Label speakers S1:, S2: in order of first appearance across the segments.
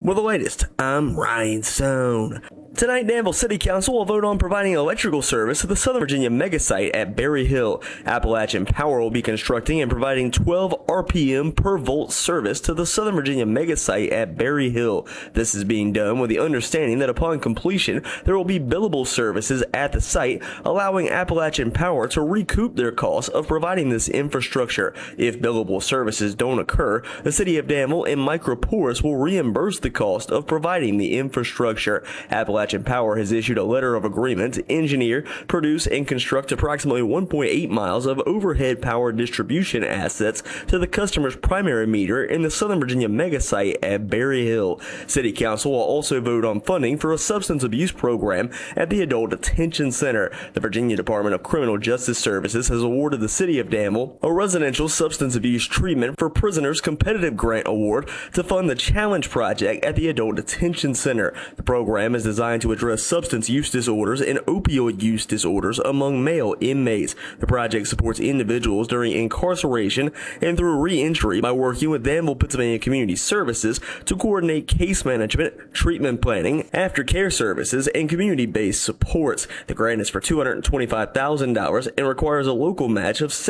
S1: With the latest, I'm Ryan Stone. Tonight, Danville City Council will vote on providing electrical service to the Southern Virginia megasite at Berry Hill. Appalachian Power will be constructing and providing 12 RPM per volt service to the Southern Virginia megasite at Berry Hill. This is being done with the understanding that upon completion, there will be billable services at the site, allowing Appalachian Power to recoup their costs of providing this infrastructure. If billable services don't occur, the City of Danville and Microporus will reimburse the cost of providing the infrastructure. Appalachian Power has issued a letter of agreement to engineer, produce, and construct approximately 1.8 miles of overhead power distribution assets to the customer's primary meter in the Southern Virginia megasite at Berry Hill. City Council will also vote on funding for a substance abuse program at the Adult Detention Center. The Virginia Department of Criminal Justice Services has awarded the City of Danville a residential substance abuse treatment for prisoners competitive grant award to fund the Challenge Project at the Adult Detention Center. The program is designed to address substance use disorders and opioid use disorders among male inmates. The project supports individuals during incarceration and through re-entry by working with Danville, Pennsylvania Community Services to coordinate case management, treatment planning, aftercare services, and community-based supports. The grant is for $225,000 and requires a local match of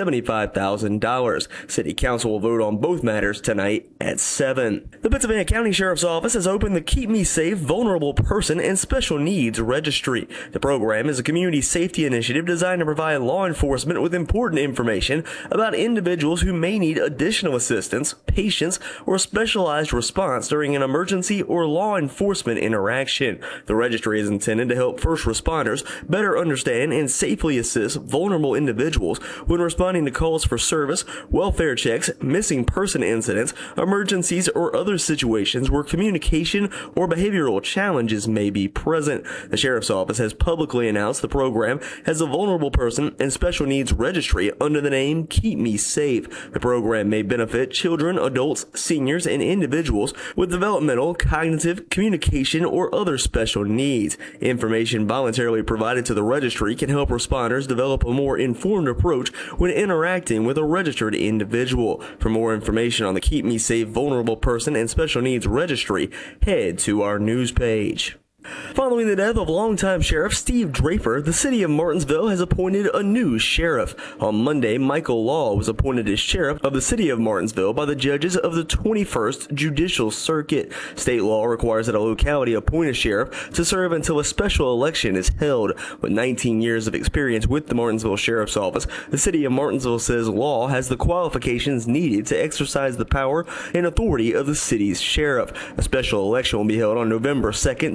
S1: $75,000. City Council will vote on both matters tonight at 7. The Pennsylvania County Sheriff's Office has opened the Keep Me Safe Vulnerable Person and Special Needs Registry. The program is a community safety initiative designed to provide law enforcement with important information about individuals who may need additional assistance, patience, or specialized response during an emergency or law enforcement interaction. The registry is intended to help first responders better understand and safely assist vulnerable individuals when responding to calls for service, welfare checks, missing person incidents, emergencies, or other situations where communication or behavioral challenges may be present. The Sheriff's Office has publicly announced the program has a vulnerable person and special needs registry under the name Keep Me Safe. The program may benefit children, adults, seniors, and individuals with developmental, cognitive, communication, or other special needs. Information voluntarily provided to the registry can help responders develop a more informed approach when interacting with a registered individual. For more information on the Keep Me Safe Vulnerable Person and Special Needs Registry, head to our news page. Following the death of longtime Sheriff Steve Draper, the City of Martinsville has appointed a new sheriff. On Monday, Michael Law was appointed as sheriff of the City of Martinsville by the judges of the 21st Judicial Circuit. State law requires that a locality appoint a sheriff to serve until a special election is held. With 19 years of experience with the Martinsville Sheriff's Office, the City of Martinsville says Law has the qualifications needed to exercise the power and authority of the city's sheriff. A special election will be held on November 2nd,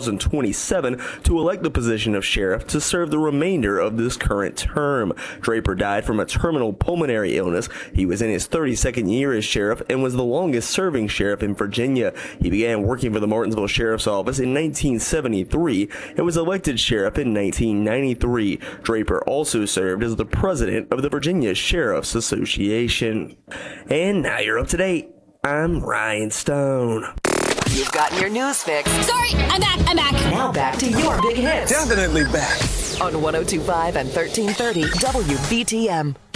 S1: 2027 to elect the position of sheriff to serve the remainder of this current term. Draper died from a terminal pulmonary illness. He was in his 32nd year as sheriff and was the longest serving sheriff in Virginia. He began working for the Martinsville Sheriff's Office in 1973 and was elected sheriff in 1993. Draper also served as the president of the Virginia Sheriff's Association. And now you're up to date. I'm Ryan Stone.
S2: You've gotten your news fix.
S3: Sorry, I'm back.
S2: Now back to your big hits.
S4: Definitely back.
S2: On 102.5 and 1330 WBTM.